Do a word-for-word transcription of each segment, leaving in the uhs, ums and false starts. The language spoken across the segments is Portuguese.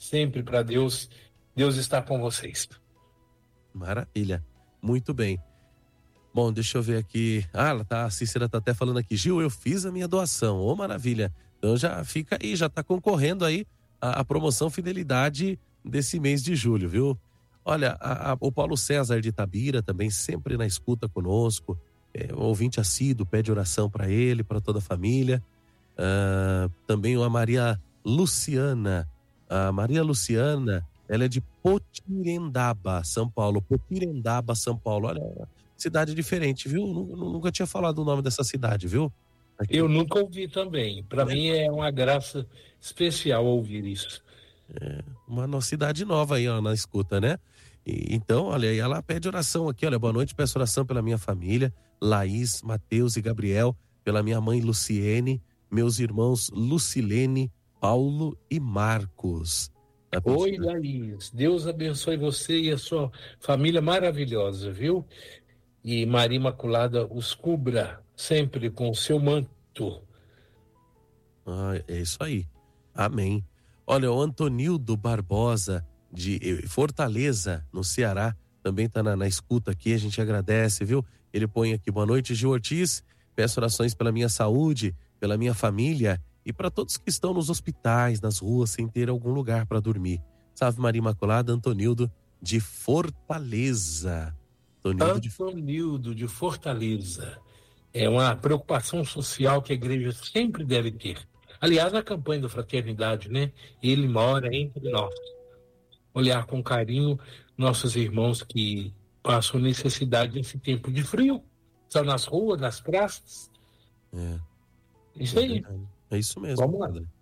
sempre para Deus. Deus está com vocês. Maravilha, muito bem. Bom, deixa eu ver aqui. Ah, ela tá, a Cícera tá até falando aqui. Gil, eu fiz a minha doação. Ô, maravilha. Então já fica aí, já tá concorrendo aí a, a promoção Fidelidade desse mês de julho, viu? Olha, a, a, o Paulo César de Itabira também sempre na escuta conosco. É, um ouvinte assíduo, pede oração para ele, para toda a família. Ah, também a Maria Luciana. A Maria Luciana, ela é de Potirendaba, São Paulo. Potirendaba, São Paulo. Olha, cidade diferente, viu? Nunca tinha falado o nome dessa cidade, viu? Aqui. Eu nunca ouvi também. Para é. mim é uma graça especial ouvir isso. É uma cidade nova aí, ó, na escuta, né? E, então, olha aí, ela pede oração aqui, olha, boa noite, peço oração pela minha família, Laís, Mateus e Gabriel, pela minha mãe Luciene, meus irmãos Lucilene, Paulo e Marcos. Tá. Oi, Laís, Deus abençoe você e a sua família maravilhosa, viu? E Maria Imaculada os cubra sempre com o seu manto. Ah, é isso aí, amém. Olha, o Antonildo Barbosa de Fortaleza, no Ceará, também está na, na escuta aqui, a gente agradece, viu? Ele põe aqui, boa noite, Gil Ortiz, peço orações pela minha saúde, pela minha família e para todos que estão nos hospitais, nas ruas, sem ter algum lugar para dormir. Salve Maria Imaculada, Antonildo de Fortaleza. Antonildo de... Antonildo de Fortaleza. É uma preocupação social que a igreja sempre deve ter. Aliás, a campanha da fraternidade, né? Ele mora entre nós. Olhar com carinho nossos irmãos que passam necessidade nesse tempo de frio. Estão nas ruas, nas praças. É. Isso é aí. É isso mesmo. Vamos lá. Padre.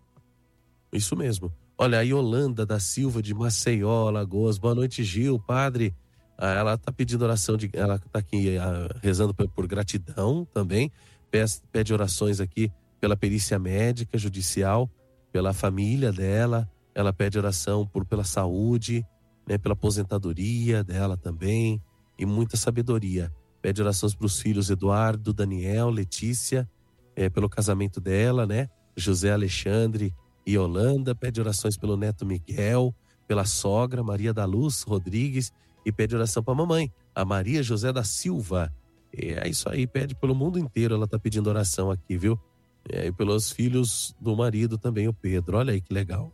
Isso mesmo. Olha, a Yolanda da Silva de Maceió, Alagoas. Boa noite, Gil, padre. Ah, ela tá pedindo oração, de, ela tá aqui ah, rezando por, por gratidão também. Pede, pede orações aqui pela perícia médica, judicial, pela família dela. Ela pede oração por, pela saúde, né, pela aposentadoria dela também, e muita sabedoria. Pede orações para os filhos Eduardo, Daniel, Letícia, é, pelo casamento dela, né? José Alexandre e Yolanda. Pede orações pelo neto Miguel, pela sogra Maria da Luz Rodrigues, e pede oração para a mamãe, a Maria José da Silva. É isso aí, pede pelo mundo inteiro, ela tá pedindo oração aqui, viu? É, e pelos filhos do marido também, o Pedro. Olha aí que legal.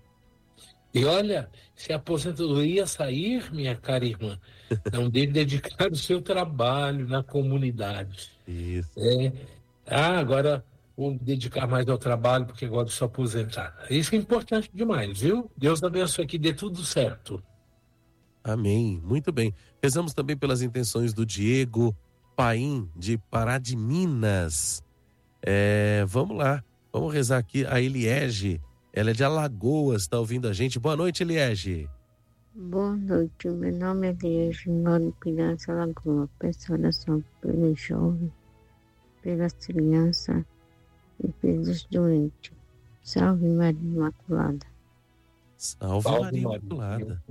E olha, se a aposentadoria sair, minha cara irmã, não deve dedicar o seu trabalho na comunidade. Isso. É, ah, agora vou dedicar mais ao trabalho porque agora sou aposentar. Isso é importante demais, viu? Deus abençoe que dê tudo certo. Amém, muito bem. Rezamos também pelas intenções do Diego Paim, de Pará de Minas. É, vamos lá, vamos rezar aqui a Eliege. Ela é de Alagoas, está ouvindo a gente. Boa noite, Eliege. Boa noite, meu nome é Eliege, moro em Pinhais, Alagoas. Peço oração pelos jovens, pelas crianças e pelos doentes. Salve Maria Imaculada. Salve, Salve Maria Imaculada.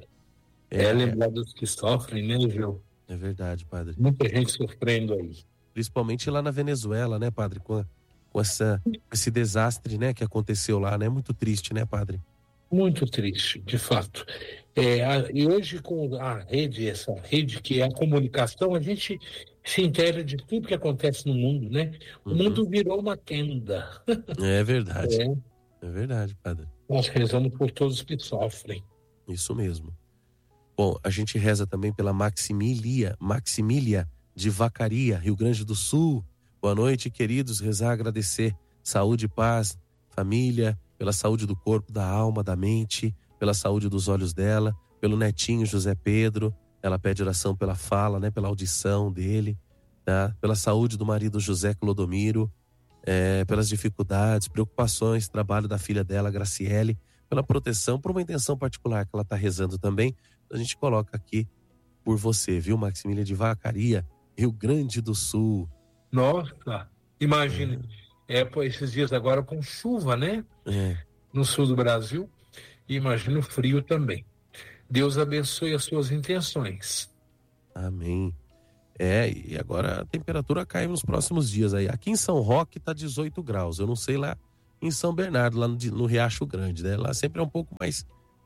É, é lembrar dos que sofrem, né, Gil? É verdade, padre. Muita gente sofrendo aí. Principalmente lá na Venezuela, né, padre? Com, a, com essa, esse desastre, né, que aconteceu lá, né? Muito triste, né, padre? Muito triste, de fato. É, a, e hoje com a rede, essa rede que é a comunicação, a gente se inteira de tudo que acontece no mundo, né? O uhum. mundo virou uma tenda. É verdade. É, é verdade, padre. Nós rezamos por todos que sofrem. Isso mesmo. Bom, a gente reza também pela Maximília, Maximília de Vacaria, Rio Grande do Sul. Boa noite, queridos. Rezar, agradecer saúde, paz, família, pela saúde do corpo, da alma, da mente, pela saúde dos olhos dela, pelo netinho José Pedro. Ela pede oração pela fala, né, pela audição dele, tá? Pela saúde do marido José Clodomiro, é, pelas dificuldades, preocupações, trabalho da filha dela, Graciele, pela proteção, por uma intenção particular que ela está rezando também. A gente coloca aqui por você, viu, Maximília de Vacaria, Rio Grande do Sul. Nossa, imagine, é, é pô, esses dias agora com chuva, né? É. No sul do Brasil, e imagina o frio também. Deus abençoe as suas intenções. Amém. É, e agora a temperatura cai nos próximos dias aí. Aqui em São Roque tá dezoito graus, eu não sei lá em São Bernardo, lá no, no Riacho Grande, né? Lá sempre é um pouco mais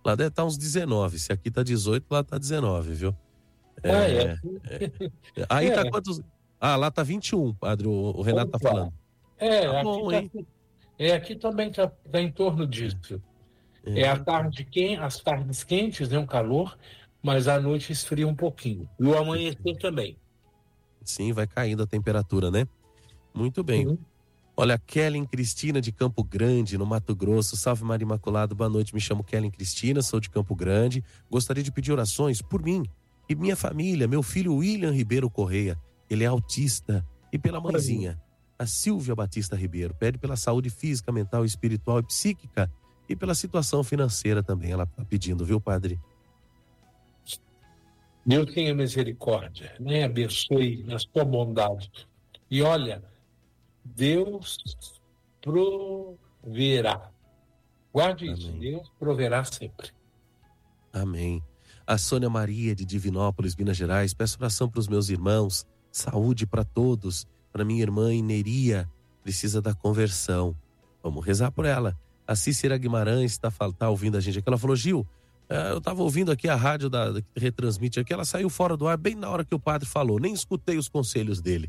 Lá deve estar uns dezenove. Se aqui tá dezoito, lá tá dezenove, viu? É, ah, é. é. Aí é. tá quantos... Ah, lá tá vinte e um, padre, o, o Renato Opa. tá falando. É, tá aqui, bom, tá, hein? é, aqui também tá, tá em torno disso. É, é a tarde quente, as tardes quentes, né, um calor, mas à noite esfria um pouquinho. E o amanhecer também. Sim, vai caindo a temperatura, né? Muito bem. Uhum. Olha, Kellen Cristina de Campo Grande, no Mato Grosso. Salve Maria Imaculada, boa noite. Me chamo Kellen Cristina, sou de Campo Grande. Gostaria de pedir orações por mim e minha família, meu filho William Ribeiro Correia. Ele é autista. E pela mãezinha, a Silvia Batista Ribeiro. Pede pela saúde física, mental, espiritual e psíquica e pela situação financeira também. Ela está pedindo, viu, padre? Deus tenha misericórdia, né? Abençoe na sua bondade. E olha, Deus proverá. Guarde Amém. Isso, Deus proverá sempre. Amém. A Sônia Maria de Divinópolis, Minas Gerais, peço oração para os meus irmãos, saúde para todos, para minha irmã Ineria, precisa da conversão. Vamos rezar por ela. A Cícera Guimarães está tá ouvindo a gente aqui. Ela falou, Gil, eu estava ouvindo aqui a rádio da, da, que retransmite aqui, ela saiu fora do ar bem na hora que o padre falou, nem escutei os conselhos dele.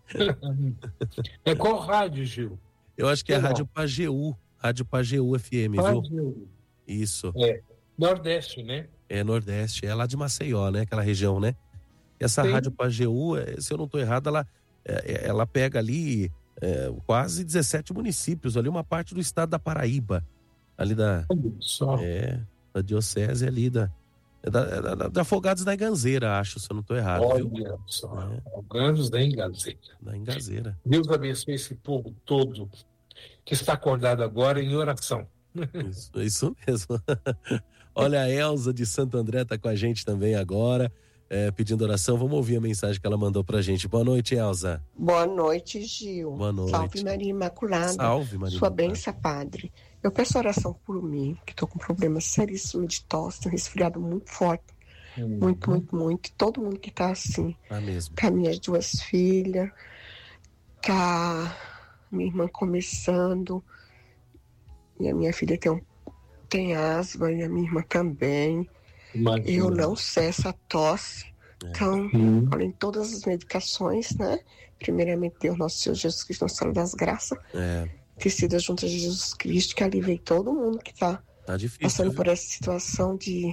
É qual rádio, Gil? Eu acho que é a Rádio Pajeú, Rádio Pajeú F M, Pajeú. Viu? Isso. É, Nordeste, né? É, Nordeste, é lá de Maceió, né? Aquela região, né? Essa Sim. Rádio Pajeú, se eu não estou errado, ela, ela pega ali é, quase dezessete municípios, ali uma parte do estado da Paraíba, ali da... Só. É... da diocese ali da, da, da, da Afogados da Engazeira, acho, se eu não estou errado. Olha viu? só, Afogados da Engazeira. Da Engazeira. Deus abençoe esse povo todo que está acordado agora em oração. Isso, isso mesmo. Olha, a Elza de Santo André está com a gente também agora, é, pedindo oração. Vamos ouvir a mensagem que ela mandou pra gente. Boa noite, Elza. Boa noite, Gil. Boa noite. Salve, Maria Imaculada. Salve, Maria Sua Imaculada. bênção, Padre. Eu peço oração por mim, que estou com um problema seríssimo de tosse, um resfriado muito forte. Uhum. Muito, muito, muito. Todo mundo que está assim. Ah, mesmo. Com as minhas duas filhas, com a minha irmã começando. E a minha filha tem, um, tem asma, e a minha irmã também. Imagina. Eu não cesso a tosse. É. Então, uhum. além de todas as medicações, né? Primeiramente, Deus, nosso Senhor Jesus Cristo, Nossa Senhora das Graças. É. Tecida junto de Jesus Cristo, que alivie todo mundo que está tá passando viu? por essa situação de,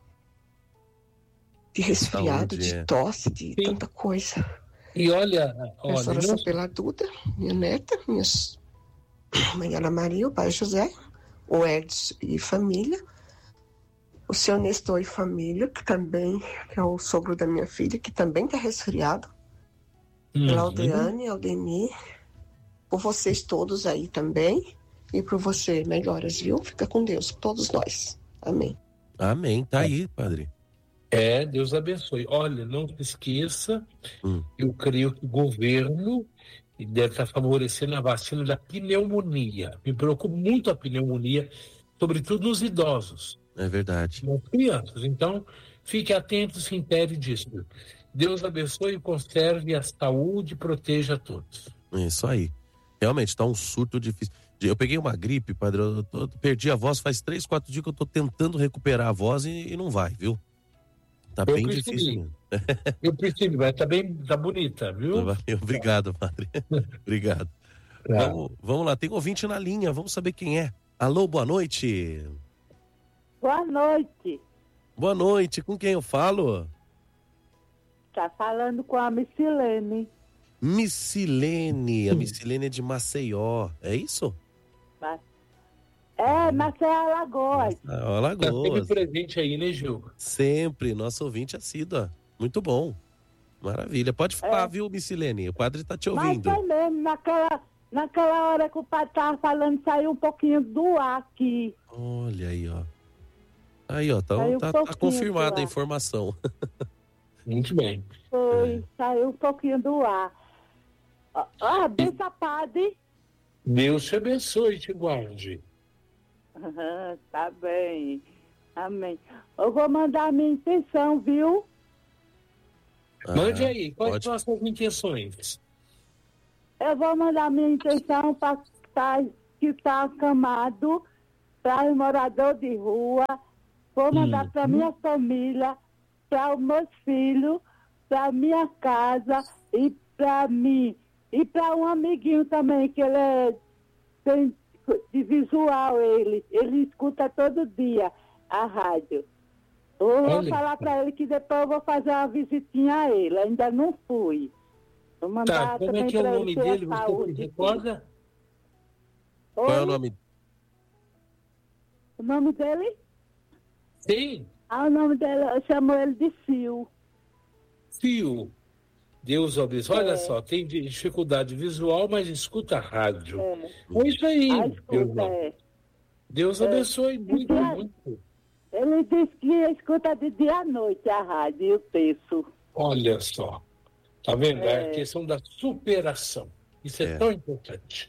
de resfriado, Saúde, de é. tosse, de Sim. tanta coisa. E olha, olha Peço oração não... pela Duda, minha neta, minhas mãe Ana Maria, o pai José, o Edson e família, o seu Nestor e família, que também que é o sogro da minha filha, que também está resfriado, uhum. pela Aldeane, Aldemir, por vocês todos aí também, e por você, melhoras, viu? Fica com Deus, todos nós. Amém. Amém, tá aí, padre. É, Deus abençoe. Olha, não se esqueça, hum. eu creio que o governo deve estar favorecendo a vacina da pneumonia. Me preocupa muito a pneumonia, sobretudo nos idosos. É verdade. Nas crianças. Então, fique atento, se intere disso. Deus abençoe e conserve a saúde e proteja a todos. Isso aí. Realmente, está um surto difícil. Eu peguei uma gripe, padre, eu, tô, eu perdi a voz faz três, quatro dias que eu tô tentando recuperar a voz e, e não vai, viu? Tá eu bem percebi. Difícil mesmo. Eu percebi, mas tá bem, tá bonita, viu? Valeu, obrigado, padre. Obrigado. É. Vamos, vamos lá, tem ouvinte na linha, vamos saber quem é. Alô, boa noite. Boa noite. Boa noite, com quem eu falo? Tá falando com a Missilene. Missilene, a Missilene é de Maceió, é isso? É, Maceió, Alagoas. Ah, Alagoas. Tá sempre presente aí, né, Gil? Sempre, nosso ouvinte assíduo. Muito bom. Maravilha. Pode falar, é. viu, Missilene? O padre tá te ouvindo. Mas foi mesmo, naquela, naquela hora que o padre tava falando, saiu um pouquinho do ar aqui. Olha aí, ó. Aí, ó, tá, tá, um tá confirmada a informação. Muito bem. Foi, é. saiu um pouquinho do ar. Ah, benção, padre. Deus te abençoe e te guarde. Tá bem. Amém. Eu vou mandar a minha intenção, viu? Ah, Mande aí. Quais pode. são as suas intenções? Eu vou mandar a minha intenção para tá, que está acamado para os moradores de rua, Vou mandar Hum. para minha família, para os meus filhos, para minha casa e para mim. E para um amiguinho também, que ele é tem de visual, ele. Ele escuta todo dia a rádio. Eu vou Olha. falar para ele que depois eu vou fazer uma visitinha a ele. Ainda não fui. Vou mandar Tá, como também é que é o para ele nome ter a dele? Você se saúde. recorda? Qual é o Oi? nome? O nome dele? Sim, Ah, o nome dele, eu chamo ele de Fio. Fio. Deus abençoe. Olha É. só, tem dificuldade visual, mas escuta rádio. É. É isso aí, Ah, Deus, escuta, é. Deus abençoe muito, dia- muito. Ele disse que escuta de dia à noite a rádio e o texto. Olha só. Tá vendo? É É. a questão da superação. Isso é, É. tão importante.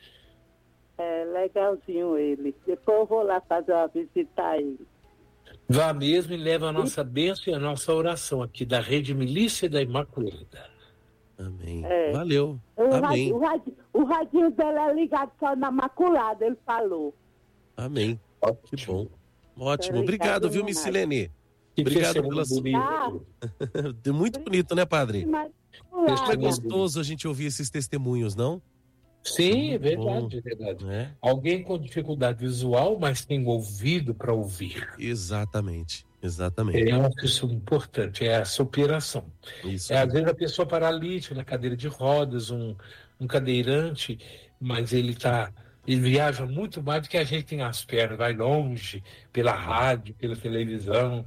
É legalzinho ele. Depois eu vou lá fazer uma visita a ele. Vá mesmo e leva a nossa bênção e a nossa oração aqui da Rede Milícia da Imaculada. Amém. É. Valeu. O, Amém. radi- o, radi- o radinho dele é ligado só na Maculada, ele falou. Amém. Que bom. Ótimo. Obrigado Obrigado, viu, demais. Missilene? Que Obrigado testemunho pela sua- bonito. Ah. Muito bonito, né, padre? Mas, Como é Testemunho. gostoso a gente ouvir esses testemunhos, não? Sim, é Muito verdade, é verdade. É, Alguém com dificuldade visual, mas tem ouvido para ouvir. exatamente. Exatamente. Eu acho isso importante, é a superação. Isso. É, às vezes a pessoa paralítica, na cadeira de rodas, um, um cadeirante, mas ele tá, ele viaja muito mais do que a gente tem as pernas, vai longe, pela rádio, pela televisão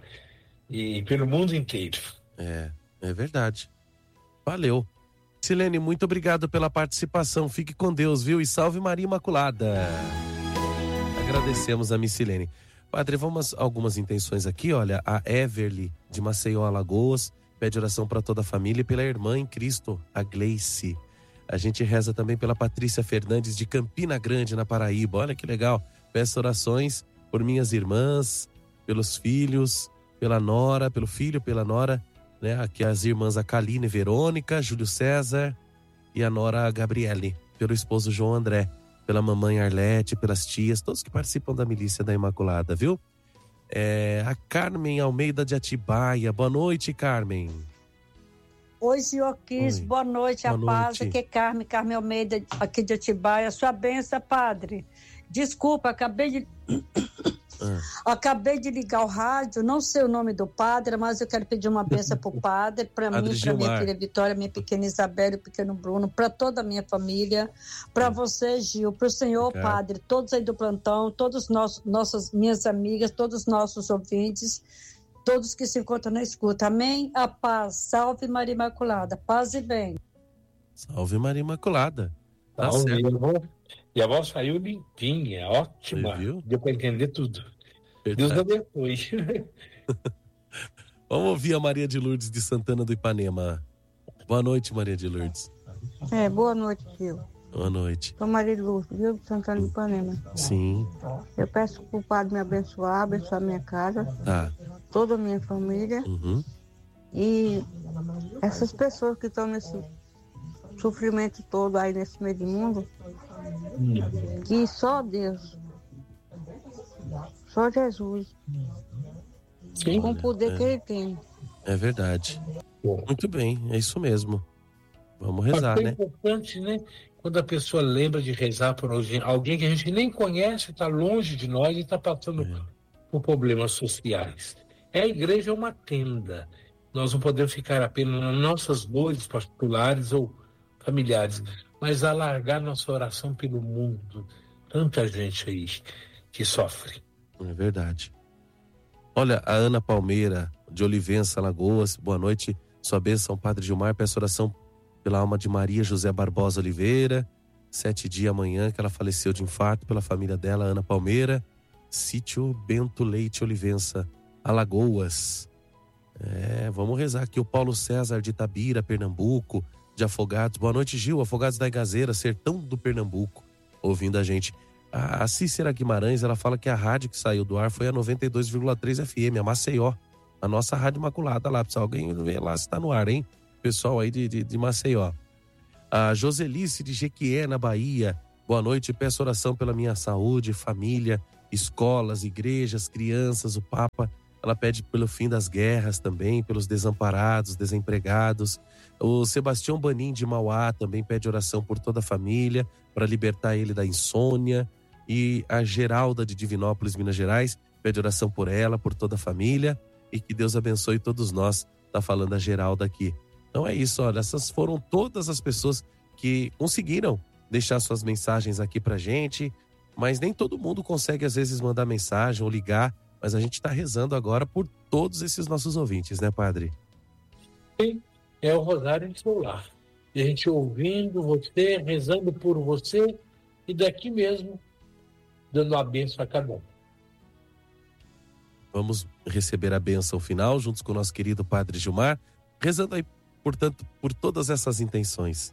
e pelo mundo inteiro. É, é verdade. Valeu. Silene, muito obrigado pela participação. Fique com Deus, viu? E salve Maria Imaculada. Agradecemos a Missilene. Padre, vamos algumas intenções aqui. Olha, a Everly de Maceió, Alagoas, pede oração para toda a família e pela irmã em Cristo, a Gleice. A gente reza também pela Patrícia Fernandes de Campina Grande, na Paraíba. Olha que legal. Peço orações por minhas irmãs, pelos filhos, pela nora, pelo filho, pela nora, né? Aqui as irmãs a Kaline Verônica, Júlio César e a nora Gabriele, pelo esposo João André, pela mamãe Arlete, pelas tias, todos que participam da Milícia da Imaculada, viu? É, a Carmen Almeida de Atibaia. Boa noite, Carmen. Oi, Gioquis, Oi. boa noite, Boa a paz, noite. aqui é Carmen, Carmen Almeida, aqui de Atibaia. Sua benção, padre. Desculpa, acabei de... Ah, acabei de ligar o rádio, não sei o nome do padre, mas eu quero pedir uma benção para o padre, para Padre mim, para minha Gilmar. filha Vitória, minha pequena Isabel, o pequeno Bruno, para toda a minha família, para você, Gil, para o senhor, Obrigado. padre, todos aí do plantão, todos nossos, nossas minhas amigas, todos os nossos ouvintes, todos que se encontram na escuta. Amém? A paz. Salve Maria Imaculada. Paz e bem. salve Maria Imaculada. Tá Tá, certo. e, a voz, e a voz saiu limpinha, ótima. Você viu? Deu para entender tudo. Deus Verdade. abençoe. Vamos ouvir a Maria de Lourdes de Santana do Ipanema. Boa noite, Maria de Lourdes. É, boa noite, Gil. Boa noite. Sou Maria de Lúcia, viu? De Santana de Ipanema. Sim, Eu peço para o padre me abençoar, abençoar minha casa, tá. toda a minha família Uhum. e essas pessoas que estão nesse sofrimento todo aí nesse meio do mundo, que só Deus, só Jesus, Sim. com o poder é. que Ele tem. É verdade. Bom. Muito bem, é isso mesmo. Vamos Mas rezar, é né? importante, né? Quando a pessoa lembra de rezar por alguém, alguém que a gente nem conhece, está longe de nós e está passando É. por problemas sociais. É, a igreja é uma tenda. Nós não podemos ficar apenas nas nossas dores particulares ou familiares, mas alargar nossa oração pelo mundo. Tanta gente aí que sofre. É verdade. Olha, a Ana Palmeira, de Olivença, Alagoas. Boa noite. Sua bênção, Padre Gilmar. Peço oração pela alma de Maria José Barbosa Oliveira. Sete dias amanhã que ela faleceu de infarto. Pela família dela, Ana Palmeira. Sítio Bento Leite, Olivença, Alagoas. É, vamos rezar aqui. O Paulo César de Itabira, Pernambuco, de Afogados. Boa noite, Gil. Afogados da Igazeira, sertão do Pernambuco, ouvindo a gente. A Cícera Guimarães, ela fala que a rádio que saiu do ar foi a noventa e dois vírgula três F M, a Maceió. A nossa rádio imaculada lá, pessoal. Alguém vê lá se tá no ar, hein? Pessoal aí de, de, de Maceió. A Joselice de Jequié, na Bahia. Boa noite, peço oração pela minha saúde, família, escolas, igrejas, crianças, o Papa ela pede pelo fim das guerras também, pelos desamparados, desempregados. O Sebastião Banin de Mauá também pede oração por toda a família, para libertar ele da insônia. E a Geralda de Divinópolis, Minas Gerais, pede oração por ela, por toda a família. E que Deus abençoe todos nós, tá falando a Geralda aqui. Então é isso, olha, essas foram todas as pessoas que conseguiram deixar suas mensagens aqui pra gente, mas nem todo mundo consegue às vezes mandar mensagem ou ligar, mas a gente está rezando agora por todos esses nossos ouvintes, né, padre? Sim, é o rosário em seu lar. E a gente ouvindo você, rezando por você e daqui mesmo dando a bênção a cada um. Vamos receber a bênção final juntos com o nosso querido padre Gilmar, rezando aí, portanto, por todas essas intenções.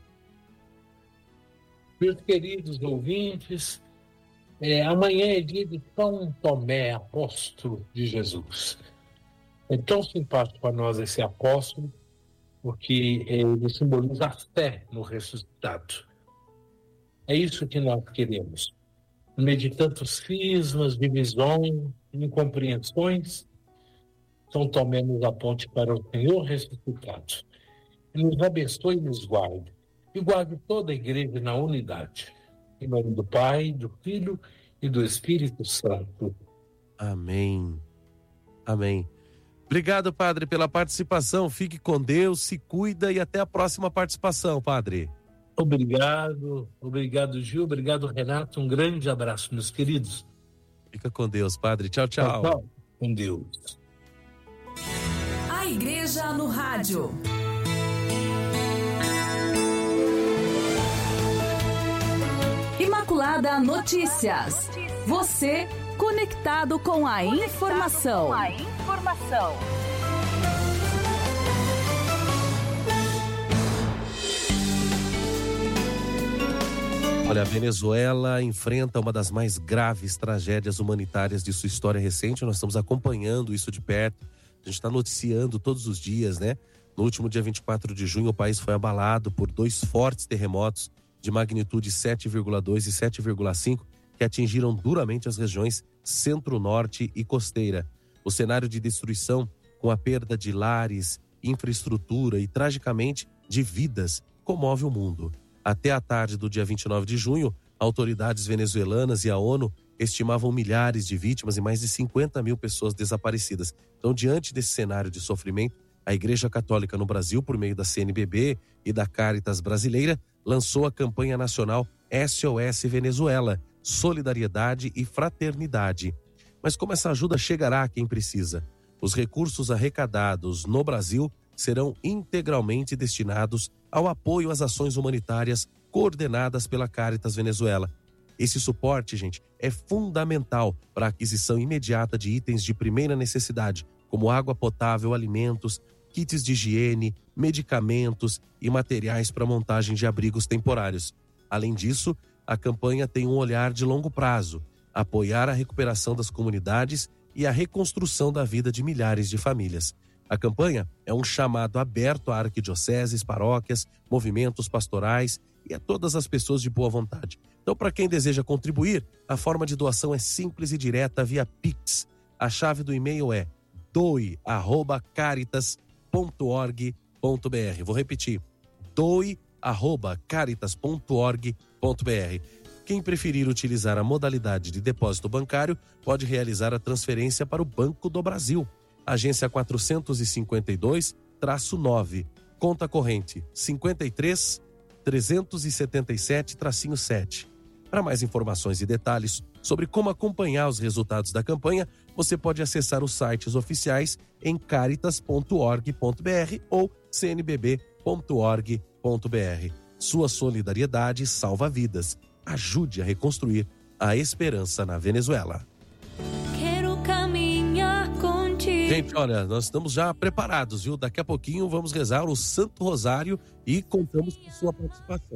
Meus queridos ouvintes, é, amanhã é dia de São Tomé, apóstolo de Jesus. É tão simpático para nós esse apóstolo, porque ele simboliza a fé no ressuscitado. É isso que nós queremos. No meio de tantos cismas, divisões, incompreensões, São Tomé nos aponte para o Senhor ressuscitado. E nos abençoe e nos guarde. E guarde toda a igreja na unidade. Em nome do Pai, do Filho e do Espírito Santo. Amém. Amém. Obrigado, padre, pela participação. Fique com Deus, se cuida e até a próxima participação, padre. Obrigado, obrigado, Gil, obrigado, Renato. Um grande abraço, meus queridos. Fica com Deus, padre. Tchau, tchau. Tchau, tchau. Com Deus. A Igreja no Rádio. Imaculada Notícias. Você conectado com a informação. A informação. Olha, a Venezuela enfrenta uma das mais graves tragédias humanitárias de sua história recente. Nós estamos acompanhando isso de perto. A gente está noticiando todos os dias, né? No último dia vinte e quatro de junho, o país foi abalado por dois fortes terremotos de magnitude sete vírgula dois e sete vírgula cinco que atingiram duramente as regiões centro-norte e costeira. O cenário de destruição, com a perda de lares, infraestrutura e, tragicamente, de vidas, comove o mundo. Até a tarde do dia vinte e nove de junho, autoridades venezuelanas e a ONU estimavam milhares de vítimas e mais de cinquenta mil pessoas desaparecidas. Então, diante desse cenário de sofrimento, a Igreja Católica no Brasil, por meio da C N B B e da Caritas Brasileira, lançou a campanha nacional S O S Venezuela, Solidariedade e Fraternidade. Mas como essa ajuda chegará a quem precisa? Os recursos arrecadados no Brasil serão integralmente destinados ao apoio às ações humanitárias coordenadas pela Caritas Venezuela. Esse suporte, gente, é fundamental para a aquisição imediata de itens de primeira necessidade, como água potável, alimentos, kits de higiene, medicamentos e materiais para montagem de abrigos temporários. Além disso, a campanha tem um olhar de longo prazo, apoiar a recuperação das comunidades e a reconstrução da vida de milhares de famílias. A campanha é um chamado aberto a arquidioceses, paróquias, movimentos pastorais e a todas as pessoas de boa vontade. Então, para quem deseja contribuir, a forma de doação é simples e direta via Pix. A chave do e-mail é doe arroba caritas ponto org ponto br. Vou repetir, doe arroba caritas ponto org ponto br. Quem preferir utilizar a modalidade de depósito bancário pode realizar a transferência para o Banco do Brasil. Agência quatrocentos e cinquenta e dois traço nove, conta corrente cinquenta e três, trezentos e setenta e sete traço sete. Para mais informações e detalhes sobre como acompanhar os resultados da campanha, você pode acessar os sites oficiais em caritas ponto org ponto br ou c n b b ponto org ponto br. Sua solidariedade salva vidas. Ajude a reconstruir a esperança na Venezuela. Quero caminhar contigo. Gente, olha, nós estamos já preparados, viu? Daqui a pouquinho vamos rezar o Santo Rosário e contamos com sua participação.